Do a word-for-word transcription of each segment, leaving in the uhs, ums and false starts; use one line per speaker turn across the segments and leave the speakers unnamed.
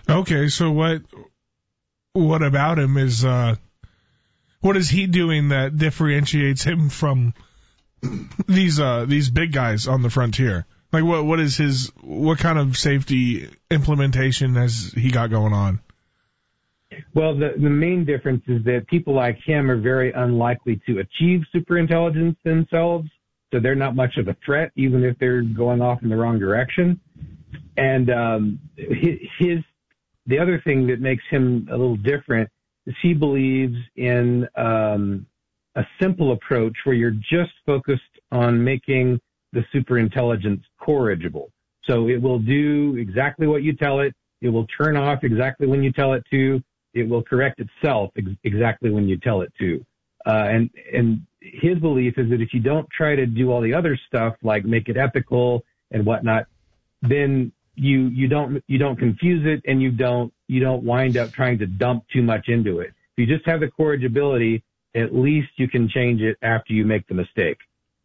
Okay, so what what about him is, uh, what is he doing that differentiates him from these uh, these big guys on the frontier? Like, what what is his, what kind of safety implementation has he got going on?
Well, the, the main difference is that people like him are very unlikely to achieve superintelligence themselves, so they're not much of a threat, even if they're going off in the wrong direction. And um, his the other thing that makes him a little different is he believes in um, a simple approach where you're just focused on making the superintelligence corrigible. So it will do exactly what you tell it. It will turn off exactly when you tell it to. It will correct itself ex- exactly when you tell it to. Uh, and, and his belief is that if you don't try to do all the other stuff, like make it ethical and whatnot, then you, you don't, you don't confuse it, and you don't, you don't wind up trying to dump too much into it. If you just have the corrigibility, at least you can change it after you make the mistake.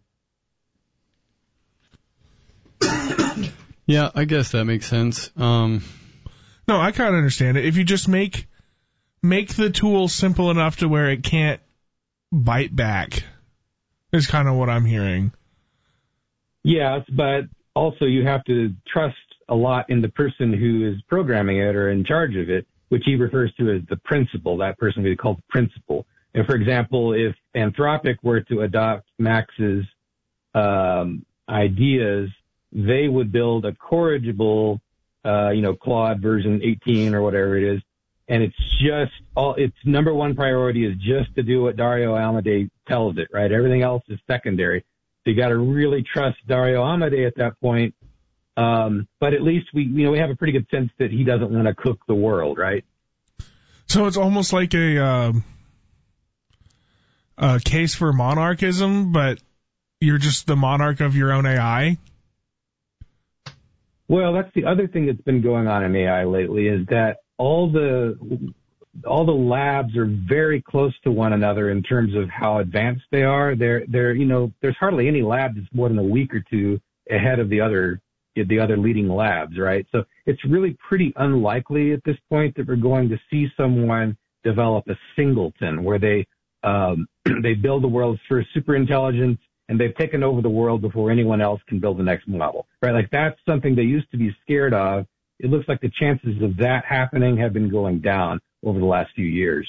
Yeah, I guess that makes sense. Um,
no, I kind of understand it. If you just make make the tool simple enough to where it can't bite back, is kind of what I'm hearing.
Yes, but also you have to trust a lot in the person who is programming it or in charge of it, which he refers to as the principal. That person would be called the principal. And for example, if Anthropic were to adopt Max's um, ideas, they would build a corrigible, uh, you know, Claude version eighteen or whatever it is. And it's just all, its number one priority is just to do what Dario Amodei tells it, right? Everything else is secondary. So you got to really trust Dario Amodei at that point. Um, but at least we, you know, we have a pretty good sense that he doesn't want to cook the world, right?
So it's almost like a, uh, a case for monarchism, but you're just the monarch of your own A I?
Well, that's the other thing that's been going on in A I lately, is that all the all the labs are very close to one another in terms of how advanced they are. They're they're you know there's hardly any lab that's more than a week or two ahead of the other the other leading labs, right? So it's really pretty unlikely at this point that we're going to see someone develop a singleton where they um, they build the world's first superintelligence, and they've taken over the world before anyone else can build the next model, right? Like, that's something they used to be scared of. It looks like the chances of that happening have been going down over the last few years.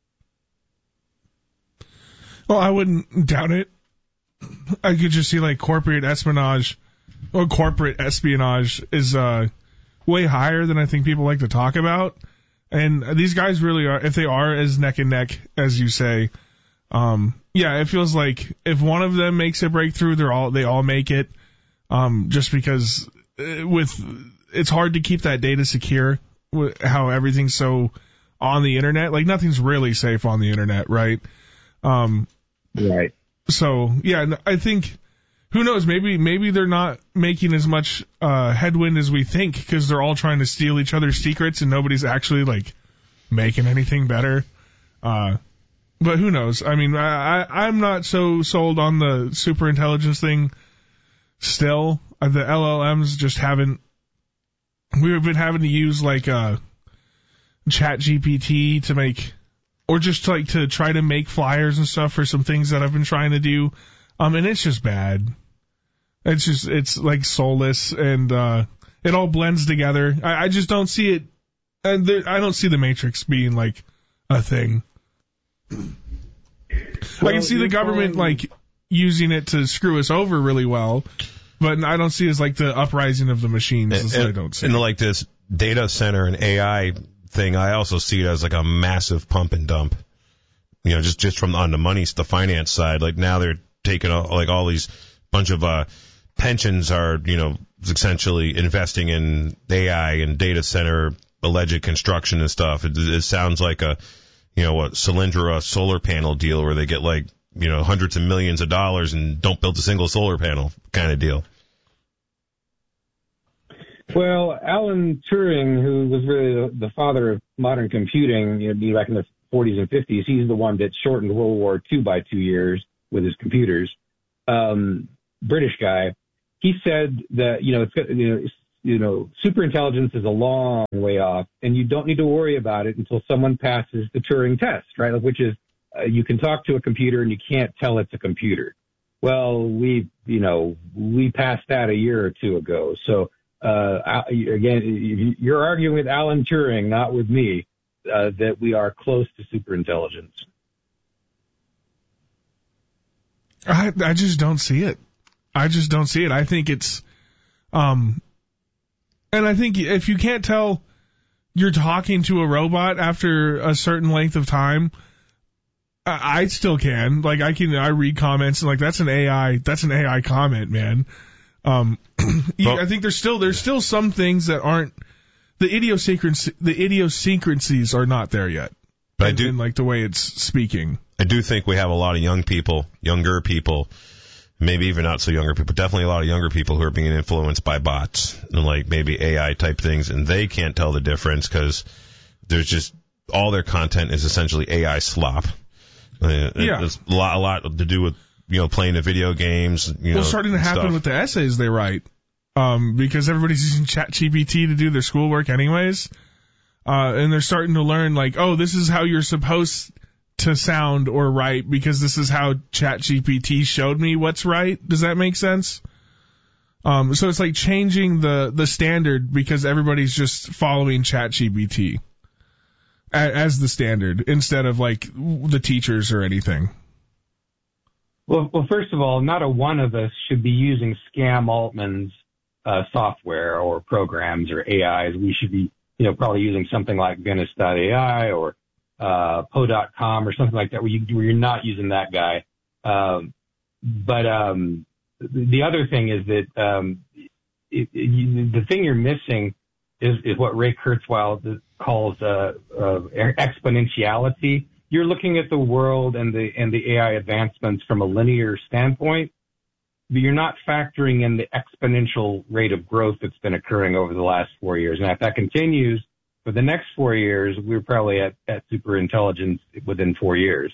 Well, I wouldn't doubt it. I could just see, like, corporate espionage, or corporate espionage is uh, way higher than I think people like to talk about. And these guys really are, if they are as neck and neck as you say, um, yeah, it feels like if one of them makes a breakthrough, they're all they all make it. Um, just because with it's hard to keep that data secure. How everything's so on the internet, like nothing's really safe on the internet, right? Um,
right.
So yeah, I think who knows? Maybe maybe they're not making as much uh, headwind as we think because they're all trying to steal each other's secrets and nobody's actually like making anything better. Uh, But who knows? I mean, I, I, I'm not so sold on the superintelligence thing still. Uh, the L L Ms just haven't... We've been having to use, like, uh, Chat G P T to make... Or just, like, to try to make flyers and stuff for some things that I've been trying to do. Um, and it's just bad. It's just, it's, like, soulless, and uh, it all blends together. I, I just don't see it... And there, I don't see the Matrix being, like, a thing. Well, I can see the government calling... like using it to screw us over really well, but I don't see it as like the uprising of the machines.
And,
and,
I
don't see.
And like this data center and A I thing, I also see it as like a massive pump and dump. You know, just just from on the money, the finance side. Like now they're taking all, like all these bunch of uh, pensions are you know essentially investing in A I and data center alleged construction and stuff. It, it sounds like a you know, what, Solyndra solar panel deal where they get like, you know, hundreds of millions of dollars and don't build a single solar panel kind of deal.
Well, Alan Turing, who was really the, the father of modern computing, you know, back in the forties and fifties, he's the one that shortened World War Two by two years with his computers. Um, British guy. He said that, you know, it's, you know, you know, superintelligence is a long way off, and you don't need to worry about it until someone passes the Turing test, right? Which is uh, you can talk to a computer and you can't tell it's a computer. Well, we, you know, we passed that a year or two ago. So, uh, again, you're arguing with Alan Turing, not with me, uh, that we are close to superintelligence.
I, I just don't see it. I just don't see it. I think it's, um, and I think if you can't tell you're talking to a robot after a certain length of time, I, I still can. Like I can, I read comments and like that's an A I, that's an A I comment, man. Um, well, I think there's still there's still some things that aren't the idiosyncrasy. The idiosyncrasies are not there yet.
But
in,
I do
in like the way it's speaking.
I do think we have a lot of young people, younger people, maybe even not so younger people, definitely a lot of younger people who are being influenced by bots and like maybe A I type things, and they can't tell the difference because there's just all their content is essentially A I slop. Uh,
yeah,
it's a lot, a lot to do with you know playing the video games. You
well,
know,
starting to happen
stuff.
with the essays they write, um, because everybody's using ChatGPT to do their schoolwork anyways, uh, and they're starting to learn like, oh, this is how you're supposed to sound or write because this is how ChatGPT showed me what's right. Does that make sense? Um, so it's like changing the, the standard because everybody's just following ChatGPT as, as the standard instead of like the teachers or anything.
Well, well, first of all, not a one of us should be using Scam Altman's uh, software or programs or A Is. We should be, you know, probably using something like Venice dot A I or uh, Poe dot com or something like that, where, you, where you're not using that guy. Um, but um, the other thing is that um, it, it, you, the thing you're missing is, is what Ray Kurzweil calls uh, uh, exponentiality. You're looking at the world and the and the A I advancements from a linear standpoint, but you're not factoring in the exponential rate of growth that's been occurring over the last four years. And if that continues, for the next four years, we're probably at, at superintelligence within four years.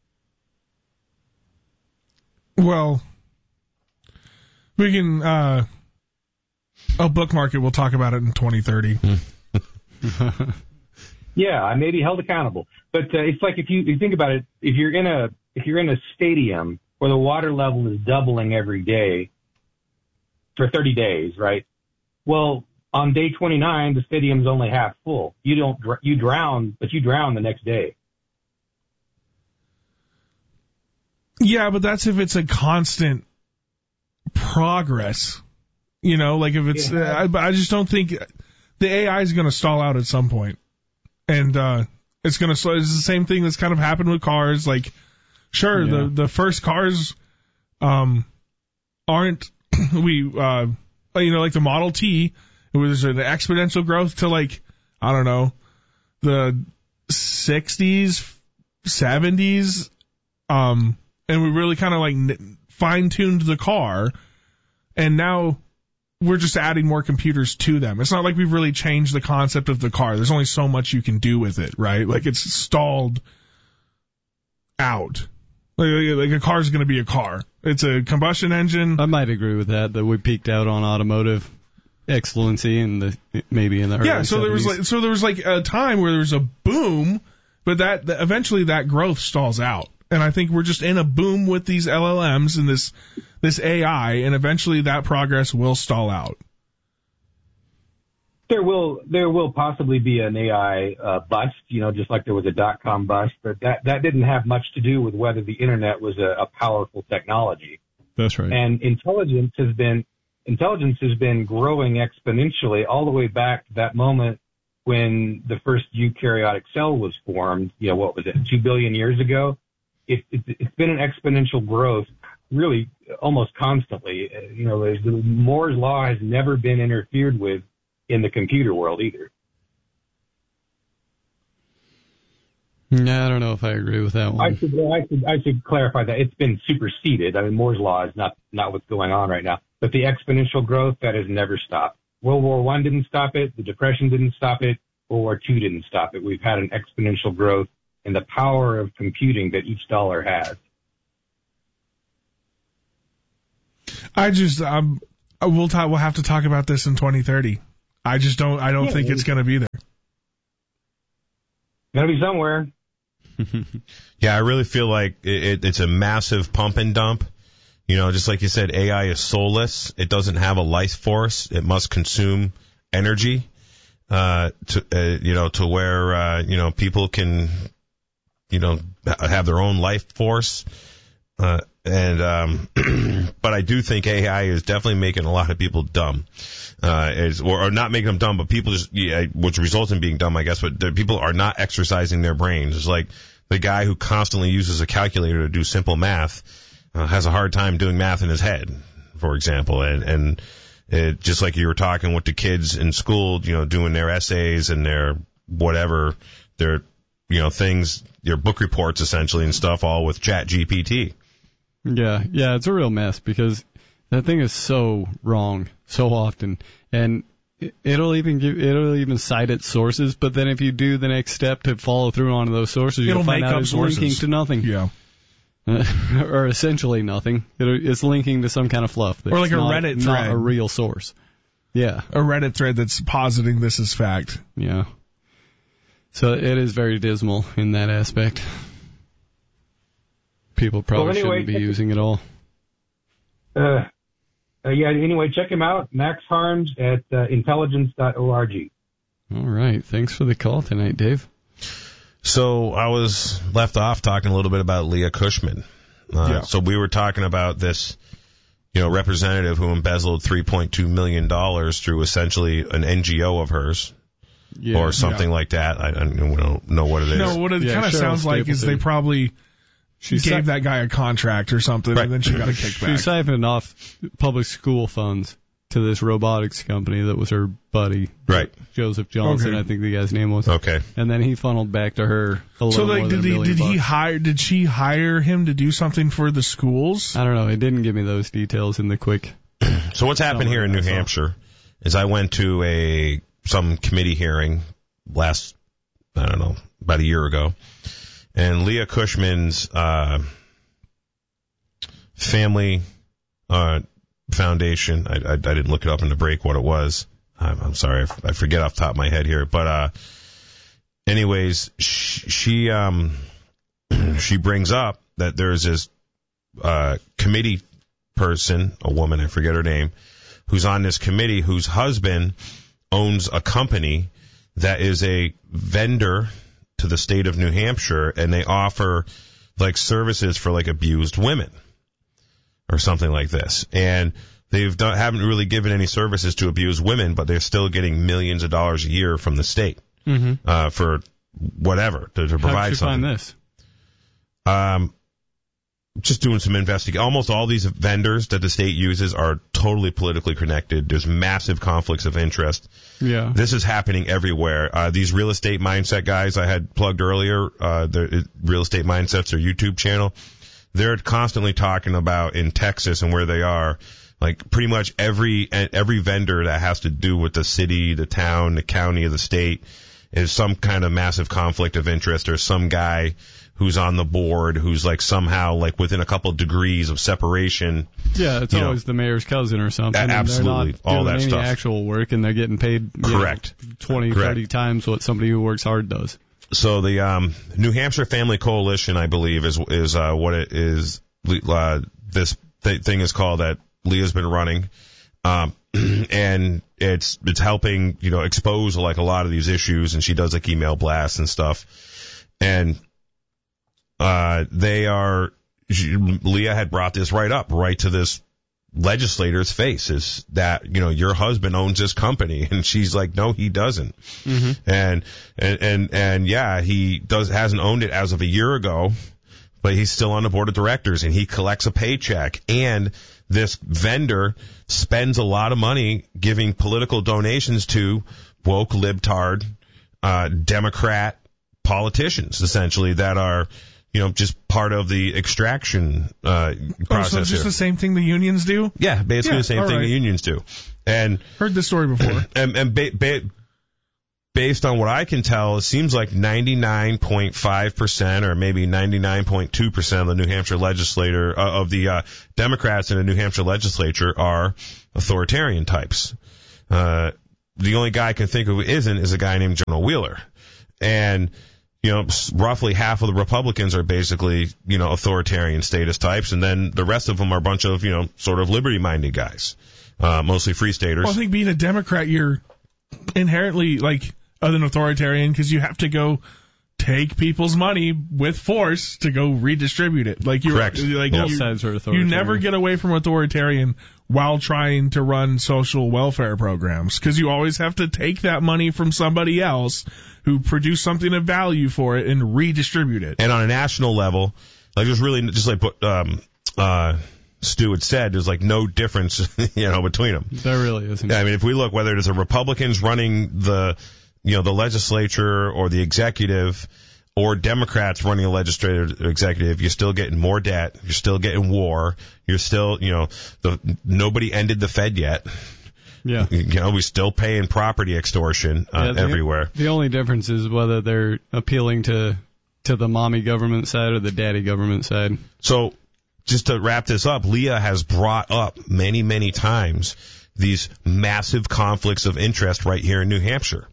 Well, we can, uh, I'll bookmark it. We'll talk about it in twenty thirty.
Yeah, I may be held accountable. But uh, it's like if you, you think about it, if you're in a if you're in a stadium where the water level is doubling every day for thirty days, right? Well, on day twenty-nine, the stadium's only half full. You don't, you drown, but you drown the next day.
Yeah, but that's if it's a constant progress. You know, like if it's, yeah. uh, I, I just don't think the A I is going to stall out at some point. And, uh, it's going to slow. It's the same thing that's kind of happened with cars. Like, sure, yeah. the, the first cars, um, aren't, we, uh, you know, like the Model T, it was an exponential growth to like, I don't know, the sixties, seventies, um, and we really kind of like fine tuned the car, and now we're just adding more computers to them. It's not like we've really changed the concept of the car. There's only so much you can do with it, right? Like it's stalled out. Like, like a car's going to be a car. It's a combustion engine.
I might agree with that, that we peaked out on automotive excellency in the maybe in the early
yeah. So
seventies.
there was like so there was like a time where there was a boom, but that, that eventually that growth stalls out. And I think we're just in a boom with these L L Ms and this this A I, and eventually that progress will stall out.
There will there will possibly be an A I uh, bust, you know, just like there was a dot-com bust, but that, that didn't have much to do with whether the internet was a, a powerful technology.
That's right.
And intelligence has been intelligence has been growing exponentially all the way back to that moment when the first eukaryotic cell was formed. You know, what was it, two billion years ago? It, it, it's been an exponential growth, really almost constantly. You know, the Moore's law has never been interfered with in the computer world either.
Yeah, I don't know if I agree with that one.
I should, I should, I should clarify that it's been superseded. I mean, Moore's law is not, not what's going on right now, but the exponential growth, that has never stopped. World War One didn't stop it. The Depression didn't stop it. World War Two didn't stop it. We've had an exponential growth in the power of computing that each dollar has.
I just, I'm, we'll talk. We'll have to talk about this in twenty thirty. I just don't. I don't
Yeah,
think it's going to be there.
Gotta be somewhere.
Yeah, I really feel like it, it, it's a massive pump and dump. You know, just like you said, A I is soulless. It doesn't have a life force. It must consume energy. Uh, to uh, you know, to where uh, you know people can, you know, have their own life force. Uh, and um, but I do think A I is definitely making a lot of people dumb. Uh, is, or, or not making them dumb, but people just, yeah, which results in being dumb, I guess. But the, people are not exercising their brains. It's like the guy who constantly uses a calculator to do simple math uh, has a hard time doing math in his head, for example, and and. It, just like you were talking with the kids in school, you know, doing their essays and their whatever, their, you know, things, their book reports essentially and stuff, all with Chat G P T.
Yeah, yeah, it's a real mess because that thing is so wrong so often, and it'll even give, it'll even cite its sources. But then if you do the next step to follow through on those sources,
It'll
you'll find
make
out
up
it's
sources.
linking to nothing.
Yeah.
Uh, or essentially nothing. It, it's linking to some kind of fluff. That's
Or like a
not,
Reddit
not
thread.
a real source. Yeah,
A Reddit thread that's positing this as fact.
yeah. So it is very dismal in that aspect. People probably
Well, anyway,
shouldn't be
check-
using it all.
Uh, uh, yeah, anyway, check him out, Max Harms at uh, intelligence dot org.
All right. Thanks for the call tonight, Dave.
So I was left off talking a little bit about Leah Cushman. Uh,
Yeah.
So we were talking about this, you know, representative who embezzled three point two million dollars through essentially an N G O of hers
Yeah.
or something like that. I, I don't know what it is.
No, what it
Yeah,
kind of
Cheryl
sounds like is they
Stapleton.
probably
She
gave
si-
that guy a contract or something,
Right.
and then she got a
She
kickback.
siphoned off public school funds to this robotics company that was her buddy,
Right.
Joseph Johnson,
Okay.
I think the guy's name was.
Okay.
And then he funneled back to her a little
So,
more
like,
than
did
a
he
million
did he
bucks.
hire? Did she hire him to do something for the schools?
I don't know. It didn't give me those details in the quick.
So what's happened here in New
Somewhere I saw.
Hampshire is I went to a some committee hearing last, I don't know, about a year ago, and Leah Cushman's uh, family uh, foundation. I, I, I didn't look it up in the break what it was. I'm, I'm sorry, I, f- I forget off the top of my head here. But uh, anyways, she, she um she brings up that there's this uh, committee person, a woman, I forget her name, who's on this committee whose husband owns a company that is a vendor to the state of New Hampshire, and they offer like services for like abused women or something like this. And they've done, haven't really given any services to abused women, but they're still getting millions of dollars a year from the state
Mm-hmm.
uh, for whatever to, to
How
provide
did you
something.
find this?
Um, just doing some investigation. Almost all these vendors that the state uses are totally politically connected. There's massive conflicts of interest.
Yeah.
This is happening everywhere. Uh, these real estate mindset guys I had plugged earlier, uh, the real estate mindsets, their YouTube channel, they're constantly talking about in Texas and where they are, like pretty much every every vendor that has to do with the city, the town, the county, or the state is some kind of massive conflict of interest, or some guy who's on the board who's like somehow like within a couple degrees of separation.
Yeah, it's
you know,
always the mayor's cousin or something.
A-
and
absolutely.
They're not
All
doing
that
any
stuff.
actual work, and they're getting paid you
Correct.
know, twenty,
Correct.
thirty times what somebody who works hard does.
So the um, New Hampshire Family Coalition, I believe, is is uh, what it is. Uh, this th- thing is called that Leah's been running, um, and it's it's helping you know expose like a lot of these issues, and she does like email blasts and stuff, and uh, they are. She, Leah had brought this right up, right to this legislator's face, is that you know your husband owns this company, and she's like, no, he doesn't.
Mm-hmm.
And, and, and, and yeah, he does, hasn't owned it as of a year ago, but he's still on the board of directors and he collects a paycheck. And this vendor spends a lot of money giving political donations to woke, libtard, uh, Democrat politicians, essentially, that are, you know, just part of the extraction, uh,
Oh,
process
so it's just
here.
the same thing the unions do?
Yeah, basically
Yeah,
the same
all
thing
right.
the unions do. And,
Heard this story before.
and, and ba- ba- based on what I can tell, it seems like ninety-nine point five percent or maybe ninety-nine point two percent of the New Hampshire legislator, uh, of the uh, Democrats in the New Hampshire legislature are authoritarian types. Uh, the only guy I can think of who isn't is a guy named Jonah Wheeler. And, you know, roughly half of the Republicans are basically, you know, authoritarian status types, and then the rest of them are a bunch of, you know, sort of liberty-minded guys, uh, mostly free staters.
Well, I think being a Democrat, you're inherently, like, an authoritarian because you have to go take people's money with force to go redistribute it. Like you're,
Correct.
Like
Both
you,
sides are authoritarian.
You never get away from authoritarian while trying to run social welfare programs because you always have to take that money from somebody else who produced something of value for it and redistribute it.
And on a national level, like there's really just like what um, uh, Stu had said, there's like no difference, you know, between them.
There really isn't.
Yeah, I mean, if we look, whether it is a Republicans running the, you know, the legislature or the executive, or Democrats running a legislative executive, you're still getting more debt. You're still getting war. You're still, you know, the nobody ended the Fed yet.
Yeah.
You know, we're still paying property extortion uh,
yeah, the,
everywhere.
The only difference is whether they're appealing to to the mommy government side or the daddy government side.
So, just to wrap this up, Leah has brought up many, many times these massive conflicts of interest right here in New Hampshire.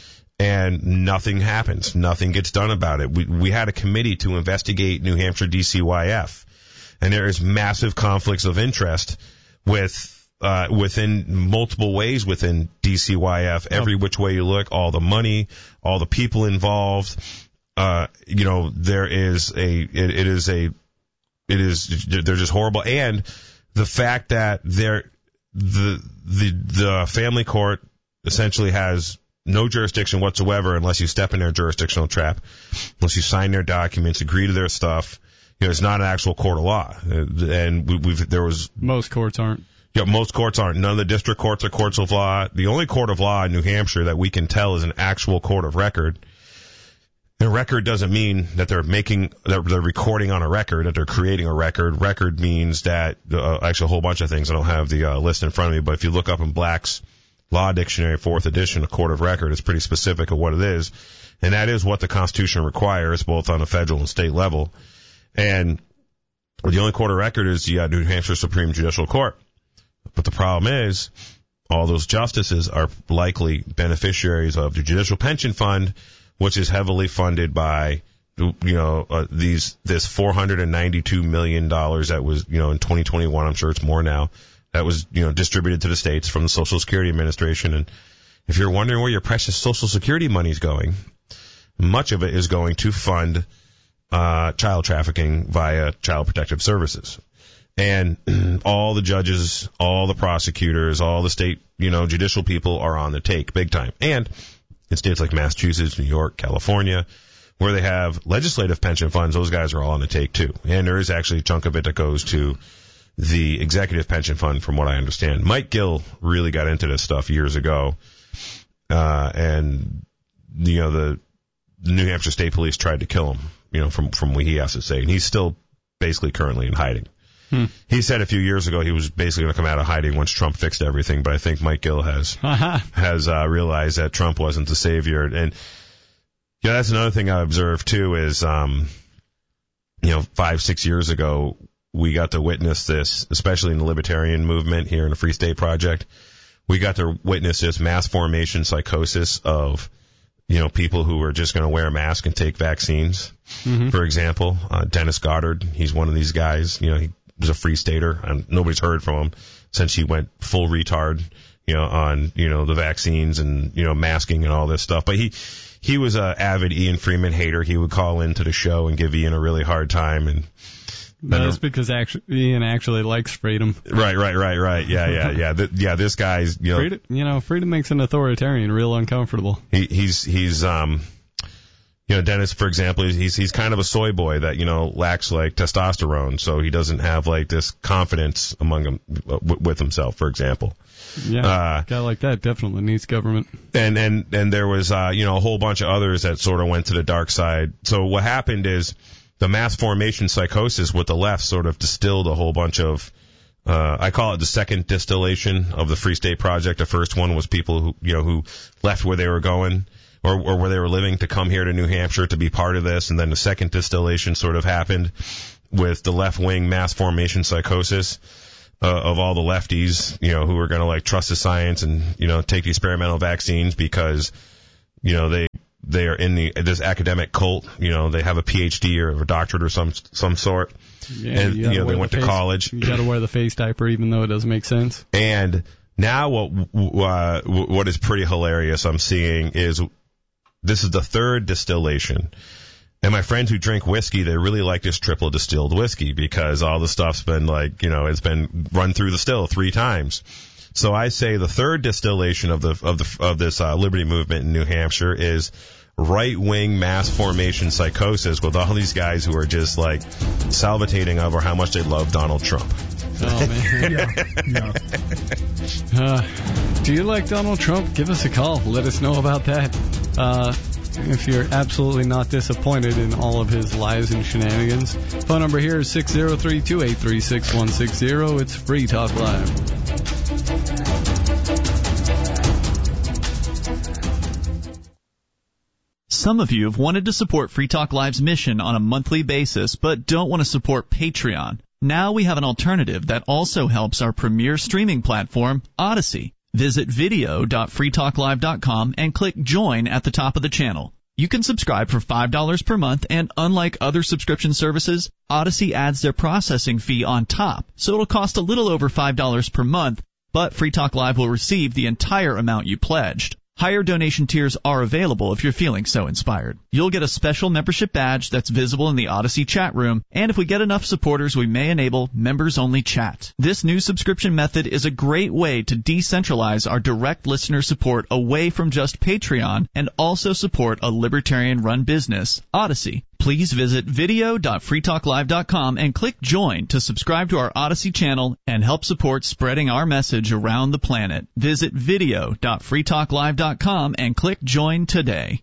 And nothing happens. Nothing gets done about it. We, we had a committee to investigate New Hampshire D C Y F, and there is massive conflicts of interest with uh, within multiple ways within D C Y F. Every which way you look, all the money, all the people involved. Uh, you know, there is a it, it is a it is they're just horrible, and the fact that they're the the the family court essentially has no jurisdiction whatsoever unless you step in their jurisdictional trap, unless you sign their documents, agree to their stuff. You know, it's not an actual court of law. And we, we've, there was...
Most courts aren't.
Yeah, most courts aren't. None of the district courts are courts of law. The only court of law in New Hampshire that we can tell is an actual court of record. And record doesn't mean that they're making, that they're recording on a record, that they're creating a record. Record means that, uh, actually a whole bunch of things. I don't have the uh, list in front of me, but if you look up in Black's Law Dictionary, fourth edition, a court of record is pretty specific of what it is. And that is what the Constitution requires, both on a federal and state level. And the only court of record is the uh, New Hampshire Supreme Judicial Court. But the problem is, all those justices are likely beneficiaries of the Judicial Pension Fund, which is heavily funded by, you know, uh, these, this four hundred ninety-two million dollars that was, you know, in twenty twenty-one, I'm sure it's more now, that was, you know, distributed to the states from the Social Security Administration. And if you're wondering where your precious Social Security money is going, much of it is going to fund uh child trafficking via Child Protective Services. And all the judges, all the prosecutors, all the state, you know, judicial people are on the take big time. And in states like Massachusetts, New York, California, where they have legislative pension funds, those guys are all on the take too. And there is actually a chunk of it that goes to the executive pension fund, from what I understand. Mike Gill really got into this stuff years ago, uh, and you know the New Hampshire State Police tried to kill him. You know, from from what he has to say, and he's still basically currently in hiding. Hmm. He said a few years ago he was basically going to come out of hiding once Trump fixed everything, but I think Mike Gill has has uh, realized that Trump wasn't the savior. And yeah, that's another thing I observed too is, um, you know, five six years ago, we got to witness this, especially in the libertarian movement here in the Free State Project. We got to witness this mass formation psychosis of, you know, people who are just going to wear a mask and take vaccines. Mm-hmm. For example, uh, Dennis Goddard, he's one of these guys. You know, he was a Free Stater, and nobody's heard from him since he went full retard, you know, on, you know, the vaccines and, you know, masking and all this stuff. But he, he was a avid Ian Freeman hater. He would call into the show and give Ian a really hard time, and
that's because actually, Ian actually likes freedom.
Right, right, right, right. Yeah, yeah, yeah. The, yeah, this guy's, you know,
freedom, you know, freedom makes an authoritarian real uncomfortable.
He, he's, he's, um, you know, Dennis, for example, he's, he's kind of a soy boy that, you know, lacks like testosterone, so he doesn't have like this confidence among him, with himself, for example.
Yeah, uh, a guy like that definitely needs government.
And, and, and there was, uh, you know, a whole bunch of others that sort of went to the dark side. So what happened is, the mass formation psychosis with the left sort of distilled a whole bunch of, uh, I call it the second distillation of the Free State Project. The first one was people who, you know, who left where they were going, or, or where they were living to come here to New Hampshire to be part of this. And then the second distillation sort of happened with the left-wing mass formation psychosis uh, of all the lefties, you know, who are going to like trust the science and, you know, take the experimental vaccines because, you know, they they are in the this academic cult. You know, they have a P H D or a doctorate or some some sort.
Yeah,
and,
you,
you know, they went
the
to
face,
college.
You got to wear the face diaper even though it doesn't make sense.
And now what uh, what is pretty hilarious I'm seeing is this is the third distillation. And my friends who drink whiskey, they really like this triple distilled whiskey because all the stuff's been like, you know, it's been run through the still three times. So I say the third distillation of the of the of this uh, liberty movement in New Hampshire is right-wing mass formation psychosis with all these guys who are just like salivating over how much they love Donald Trump.
Oh man.
Yeah. Yeah.
Uh, do you like Donald Trump? Give us a call. Let us know about that. Uh, if you're absolutely not disappointed in all of his lies and shenanigans. Phone number here is six oh three, two eight three, six one six zero. It's Free Talk Live.
Some of you have wanted to support Free Talk Live's mission on a monthly basis, but don't want to support Patreon. Now we have an alternative that also helps our premier streaming platform, Odyssey. Visit video dot free talk live dot com and click Join at the top of the channel. You can subscribe for five dollars per month, and unlike other subscription services, Odyssey adds their processing fee on top, so it'll cost a little over five dollars per month, but Free Talk Live will receive the entire amount you pledged. Higher donation tiers are available if you're feeling so inspired. You'll get a special membership badge that's visible in the Odyssey chat room, and if we get enough supporters, we may enable members-only chat. This new subscription method is a great way to decentralize our direct listener support away from just Patreon and also support a libertarian-run business, Odyssey. Please visit video dot free talk live dot com and click Join to subscribe to our Odyssey channel and help support spreading our message around the planet. Visit video dot free talk live dot com and click Join today.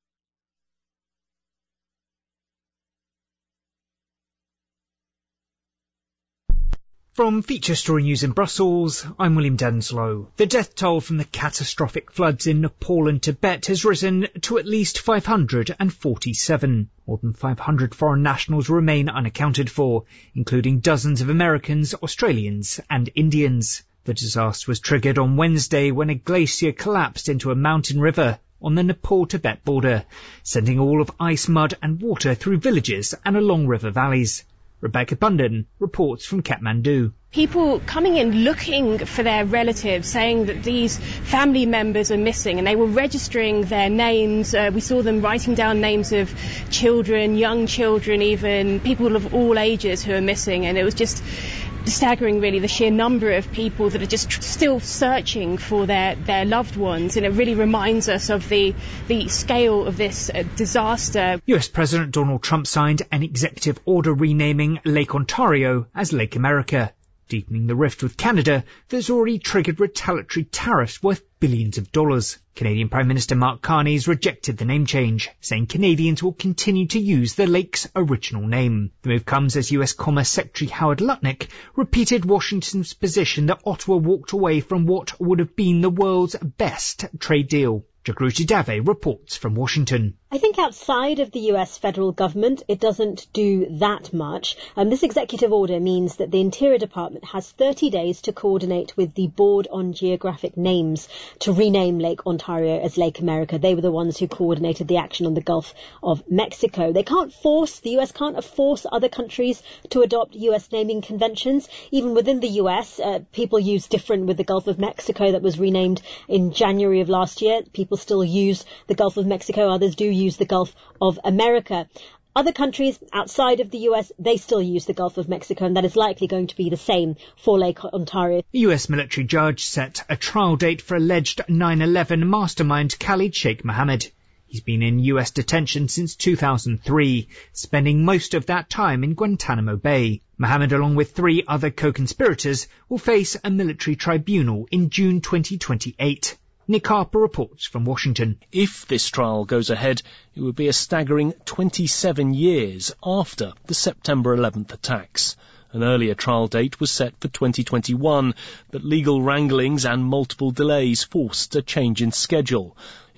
From Feature Story News in Brussels, I'm William Denslow. The death toll from the catastrophic floods in Nepal and Tibet has risen to at least five hundred forty-seven. More than five hundred foreign nationals remain unaccounted for, including dozens of Americans, Australians and Indians. The disaster was triggered on Wednesday when a glacier collapsed into a mountain river on the Nepal-Tibet border, sending all of ice, mud and water through villages and along river valleys. Rebecca Bunden reports from Kathmandu.
People coming in looking for their relatives, saying that these family members are missing, and they were registering their names. Uh, we saw them writing down names of children, young children even, people of all ages who are missing, and it was just staggering, really, the sheer number of people that are just tr- still searching for their, their loved ones, and it really reminds us of the, the scale of this uh, disaster.
U S President Donald Trump signed an executive order renaming Lake Ontario as Lake America, deepening the rift with Canada that's already triggered retaliatory tariffs worth billions of dollars. Canadian Prime Minister Mark Carney has rejected the name change, saying Canadians will continue to use the lake's original name. The move comes as U S Commerce Secretary Howard Lutnick repeated Washington's position that Ottawa walked away from what would have been the world's best trade deal. Jagruti Dave reports from Washington.
I think outside of the U S federal government, it doesn't do that much. Um, this executive order means that the Interior Department has thirty days to coordinate with the Board on Geographic Names to rename Lake Ontario as Lake America. They were the ones who coordinated the action on the Gulf of Mexico. They can't force, the U S can't force other countries to adopt U S naming conventions. Even within the U S, uh, people use different with the Gulf of Mexico that was renamed in January of last year. People still use the Gulf of Mexico. Others do use the Gulf of America. Other countries outside of the U S, they still use the Gulf of Mexico, and that is likely going to be the same for Lake Ontario.
A U S military judge set a trial date for alleged nine eleven mastermind Khalid Sheikh Mohammed. He's been in U S detention since two thousand three, spending most of that time in Guantanamo Bay. Mohammed, along with three other co-conspirators, will face a military tribunal in June twenty twenty-eight. Nick Harper reports from Washington.
If this trial goes ahead, it would be a staggering twenty-seven years after the September eleventh attacks. An earlier trial date was set for twenty twenty-one, but legal wranglings and multiple delays forced a change in schedule.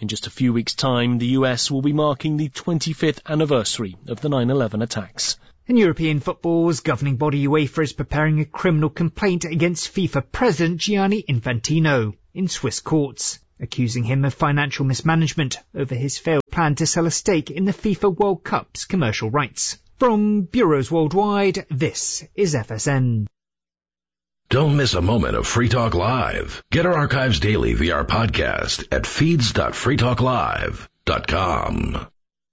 In just a few weeks' time, the U S will be marking the twenty-fifth anniversary of the nine eleven attacks.
In European football's governing body UEFA is preparing a criminal complaint against FIFA President Gianni Infantino in Swiss courts, accusing him of financial mismanagement over his failed plan to sell a stake in the FIFA World Cup's commercial rights. From bureaus worldwide, this is F S N.
Don't miss a moment of Free Talk Live. Get our archives daily via our podcast at feeds dot free talk live dot com.